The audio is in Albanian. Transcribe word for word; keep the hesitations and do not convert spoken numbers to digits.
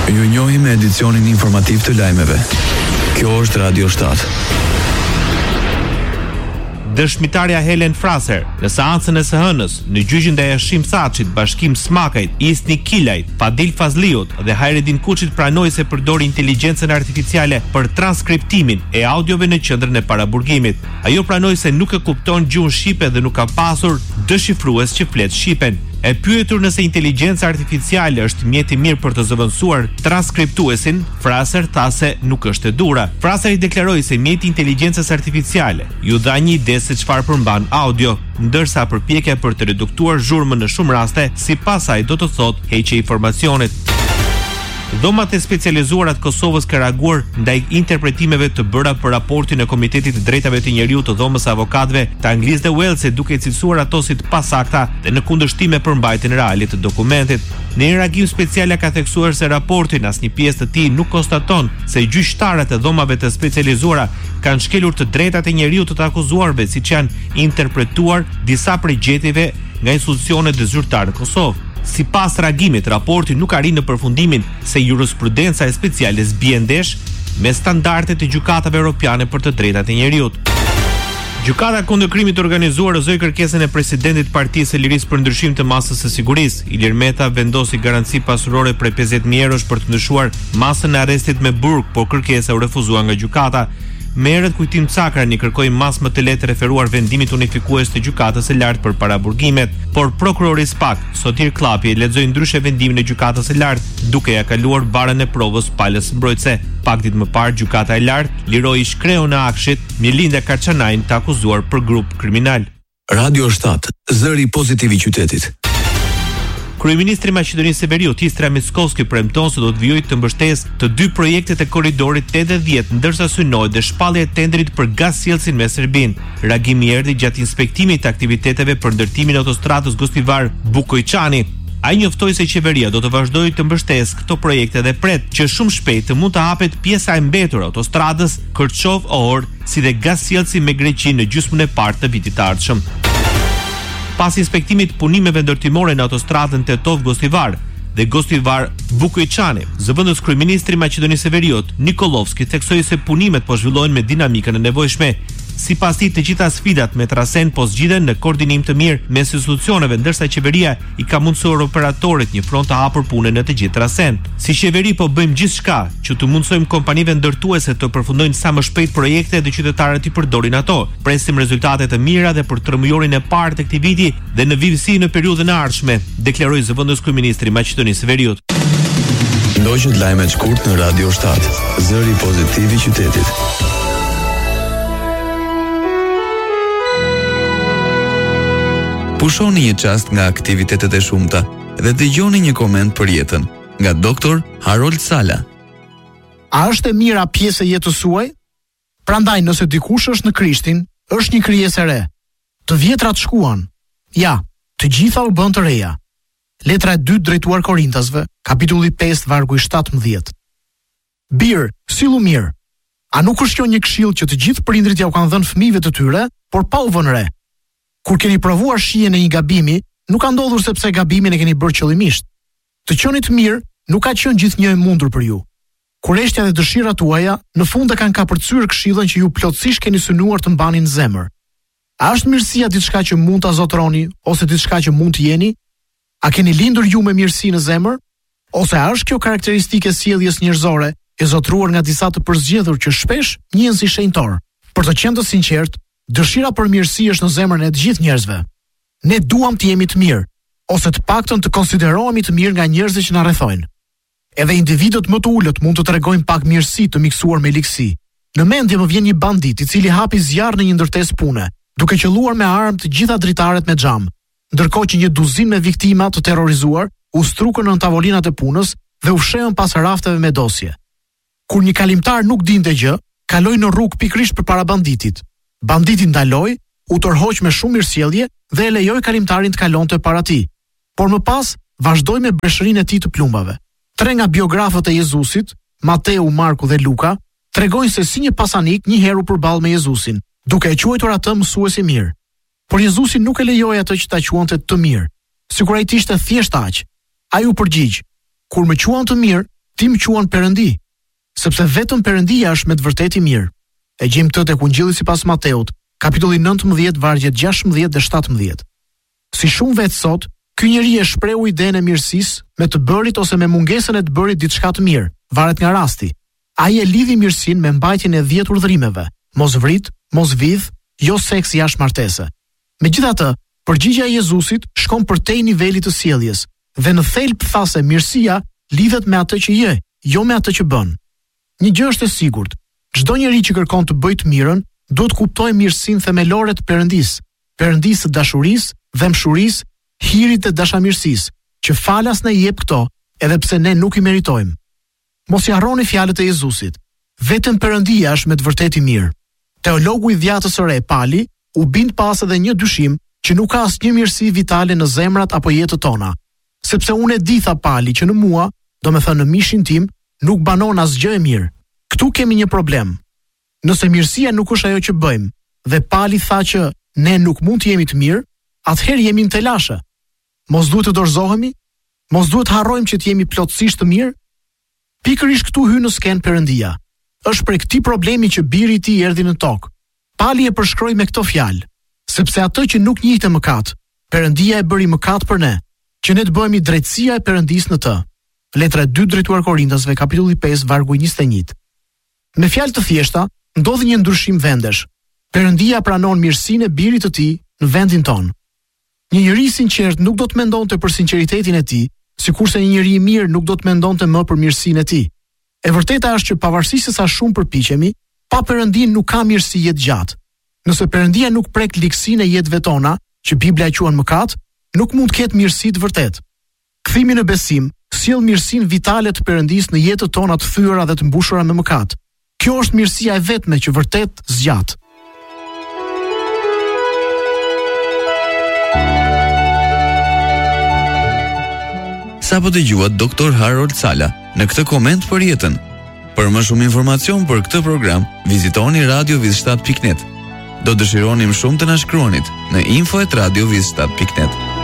Ju njohim me edicionin informativ të lajmeve. Kjo është Radio shtatë. Dëshmitarja Helen Fraser, në seancën e së hënës, në gjyqin ndaj Hashim Thaçit, Bashkim Smakajt, Isni Kilajt, Fadil Fazliut dhe Hajredin Kuçit pranoi se përdori inteligjencën artificiale për transkriptimin e audiove në qendrën e paraburgimit. Ajo pranoi se nuk e kupton gjuhën shqipe dhe nuk ka pasur dëshifrues që flet shqipen. E pyetur nëse inteligjenca artificiale është mjet i mirë për të zëvendësuar transkriptuesin, Fraser tha se nuk është e dura. Fraser i deklaroi se mjeti i inteligjencës artificiale ju dha një ide se çfarë përmban audio, ndërsa përpjekja për të reduktuar zhurmën në shumë raste, sipas saj do të thotë heqje informacionit. Dhomat e specializuara të Kosovës ka reaguar ndaj interpretimeve të bëra për raportin e Komitetit të Drejtave të Njeriut të Dhomës së Avokatëve të Anglisë dhe Walesit, duke cilësuar ato si të pasakta dhe në kundërshtim me përmbajtjen reale të dokumentit. Në një reagim special ka theksuar se raporti në asnjë pjesë të tij nuk konstaton se gjyqtarët e dhomave të specializuara kanë shkelur të drejtat e njeriut të të akuzuarve, siç janë interpretuar disa prej gjetjeve nga institucionet e zyrtare në Kosovë. Si pas reagimit, raporti nuk arrin në përfundimin se jurisprudenca e speciale zbie ndesh me standardet e gjykatave europiane për të drejtat e njeriut. Gjykata kundër krimit të organizuar rrëzoi kërkesën e presidentit Partisë së Lirisë për ndryshim të masës së sigurisë. Ilir Meta vendosi garanci pasurore prej pesëdhjetë mijë eurosh për të ndryshuar masën e arrestit me burg, por kërkesa u refuzua nga gjykata. Merret Kujtim Cakrani kërkoi mas më të lehtë referuar vendimit unifikues të gjykatës së lartë për paraburgimet, por prokurori Spak, Sotir Klapi, lexoi ndryshe vendimin e gjykatës së lartë, duke ja kaluar barën e provës palës mbrojtëse. Pak ditë më parë, gjykata e lartë liroi shkreun e akshit Milinda Karçanajin të akuzuar për grup kriminal. Radio shtatë, zëri pozitiv i qytetit. Kryeministri i Maqedonisë së Veriut, Istra Mickoski, premton se do të vijojë të mbështesë të dy projektet e korridorit tetëdhjetë, ndërsa synohet dhe shpallja e tenderit për gazsjellsin me Serbinë. Reagimi erdhi gjatë inspektimit të aktiviteteve për ndërtimin e autostradës Gostivar-Bukojçani. Ai njoftoi se qeveria do të vazhdojë të mbështesë këto projekte dhe pret që shumë shpejt të mund të hapet pjesa e mbetur e autostradës Kërçov-Ohor, si dhe gazsjellsi me Greqi në gjysmën e parë të vitit të ardhshëm. Pas inspektimit punimeve ndërtimore në autostradën Tetov-Gostivar dhe Gostivar-Bukojçani, zëvendës kryeministri i Maqedonisë së Veriut, Nikolovski, theksoi se punimet po zhvillohen me dinamikën e nevojshme. Sipas tij, të gjitha sfidat me trasen po zgjidhen në koordinim të mirë mes institucioneve, ndërsa qeveria i ka mundësuar operatorit një front të hapur punën në të gjithë trasen. Si qeveri po bëjmë gjithçka që të mundsojmë kompanive ndërtuese të përfundojnë sa më shpejt projekte dhe qytetarët i përdorin ato. Presim rezultate të mira dhe për tërmëjorin e parë të këtij viti dhe në vijësi në periudhën e ardhshme, deklaroi zëvendës kryeministri i Maqedonisë së Veriut. Ndoqët lajmet shkurt në Radio shtatë, zëri pozitiv i qytetit. Pushoni një çast nga aktivitetet e shumta dhe dëgjoni një koment për jetën nga doktor Harold Sala. A është e mira pjesë e jetës suaj? Prandaj nëse dikush është në Krishtin, është një krijesë e re. Të vjetrat shkuan. Ja, të gjitha u bën të reja. Letra e dytë drejtuar Korintasve, kapitulli pesë, vargu i shtatëmbëdhjetë. Bir, sillu mirë. A nuk është kjo një këshill që të gjithë prindrit ja u kanë dhënë fëmijëve të tyre, por pa u vënë re? Kur keni provuar shijen e një gabimi, nuk ka ndodhur sepse gabimin e keni bërë qëllimisht. Të qenit mirë nuk ka qenë gjithnjë e mundur për ju. Kurreshtja dhe dëshirat tuaja në fund e kanë kapërcyer këshillën që ju plotësisht keni synuar të mbani në zemër. A është mirësia diçka që mund ta zotroni ose diçka që mund të jeni? A keni lindur ju me mirësi në zemër? Ose a është kjo karakteristike e sjelljes njerëzore e zotruar nga disa të përzgjedhur që shpesh njihen si shenjtor? Për të qenë të sinqert, dëshira për mirësi është në zemrën e të gjithë njerëzve. Ne duam të jemi të mirë, ose të paktën të konsiderohemi të mirë nga njerëzit që na rrethojnë. Edhe individët më të ulët mund të tregojnë pak mirësi të miksuar me ligësi. Në mendje më vjen një bandit i cili hapi zjarr në një ndërtesë pune, duke qelluar me armë të gjitha dritaret me xham, ndërkohë që një duzinë me viktima të terrorizuar u strukën në tavolinat e punës dhe u fshehën pas rafteve me dosje. Kur një kalimtar nuk dinte gjë, kaloi në rrugë pikërisht përpara banditit. Banditi ndaloi, u tërhoq me shumë mirësjellje dhe e lejoi kalimtarin të kalonte para tij. Por më pas vazhdoi me breshërinë e tij të plumbave. Tre nga biografët e Jezusit, Mateu, Marku dhe Luka, tregojnë se si një pasanik një herë u përball me Jezusin, duke e quajtur atë mësues i mirë. Por Jezusi nuk e lejoi atë që ta quante të mirë, sikur ai ishte thjesht aq. Ai u përgjigj: "Kur më quan të mirë, ti më quan Perëndi, sepse vetëm Perëndia është me të vërtetë i mirë. E gjejmë këtë tek Ungjilli sipas Mateut, kapitulli nëntëmbëdhjetë, vargjet gjashtëmbëdhjetë dhe shtatëmbëdhjetë. Si shumë vetë sot, ky njeri e shprehu idenë e mirësisë me të bërit ose me mungesën e të bërit diçka të mirë, varet nga rasti. Ai e lidhi mirësinë me mbajtjen e dhjetë urdhërimeve: mos vrit, mos vidh, jo seks jashtë martese. Megjithatë, përgjigjja e Jezusit shkon përtej nivelit të sjelljes dhe në thelb tha se mirësia lidhet me atë që je, jo me atë që bën. Një gjë është e sigurt, çdo njeri që kërkon të bëjë të mirën, duhet kuptojë mirësinë themelore të Perëndisë, Perëndisë të dashurisë, dhëmshurisë, hirit të dashamirësisë, që falas na jep këto, edhe pse ne nuk i meritojmë. Mos i harroni fjalët e Jezusit. Vetëm Perëndia është me të vërtetë i mirë. Teologu i Dhjatës së Re, Pali, u bind pas edhe një dyshim që nuk ka asnjë mirësi vitale në zemrat apo jetët tona, sepse unë e di, tha Pali, që në mua, do me thënë në mishin tim, nuk banon asgjë e mirë. Ktu kemi një problem. Nëse mirësia nuk është ajo që bëjmë, dhe Pali tha që ne nuk mund të jemi të mirë, atëherë jemi në telashe. Mos duhet të dorëzohemi? Mos duhet harrojmë që të jemi plotësisht të mirë? Pikërisht këtu hyn në skenë Perëndia. Është për këtij problemi që biri i tij erdhi në tokë. Pali e përshkroi me këto fjalë: sepse atë që nuk njihte mëkat, Perëndia e bëri mëkat për ne, që ne të bëhemi drejtësia e Perëndisë në të. Letra e dytë drejtuar Korintasve, kapitulli pesë, vargu njëzet e një. Me fjalë të thjeshta, ndodhi një ndryshim vendesh. Perëndia pranon mirësinë e birit të tij në vendin ton. Një njeri i sinqert nuk do të mendonte për sinqeritetin e tij, sikurse një njeri i mirë nuk do të mendonte më për mirësinë e tij. E vërteta është që pavarësisht se sa shumë përpiqemi, pa Perëndin nuk ka mirësi jetë gjatë. Nëse Perëndia nuk prek ligësinë e jetëve tona, që Bibla e quhen mëkat, nuk mund të ketë mirësi të vërtetë. Kthimi në besim sjell mirësinë vitale të Perëndisë në jetët tona të thyera dhe të mbushura me mëkat. Kjo është mirësia e vetme që vërtet zgjat. Sa po dëgjuat doktor Harold Sala në këtë koment për jetën. Për më shumë informacion për këtë program, vizitoni radio viz shtat pikë net. Do dëshironim shumë të na shkruanit në info at radio viz shtat pikë net.